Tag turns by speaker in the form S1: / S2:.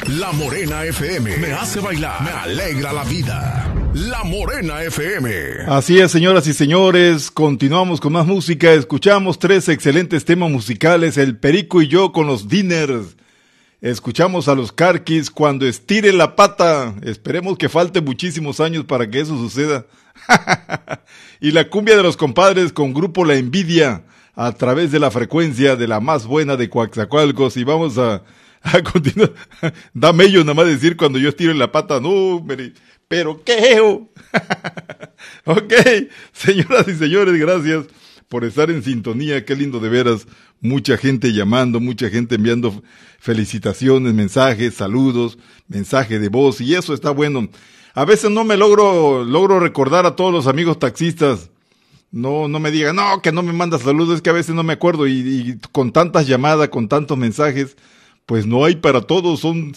S1: La Morena FM me hace bailar, me alegra la vida. La Morena FM.
S2: Así es, señoras y señores, continuamos con más música. Escuchamos 3 excelentes temas musicales, El Perico y yo con los Dinners. Escuchamos a los Carquis, Cuando estire la pata. Esperemos que falte muchísimos años para que eso suceda. Y la cumbia de los compadres con Grupo La Envidia, a través de la frecuencia de la más buena de Coaxacualcos. Y vamos a continuar. Da mello nada más decir cuando yo estiro la pata. No, pero qué. Ok, señoras y señores, gracias por estar en sintonía. Qué lindo de veras. Mucha gente llamando, mucha gente enviando felicitaciones, mensajes, saludos, mensaje de voz, y eso está bueno. A veces no me logro recordar a todos los amigos taxistas. No me digan, no, que no me mandas saludos, es que a veces no me acuerdo, y con tantas llamadas, con tantos mensajes, pues no hay para todos, son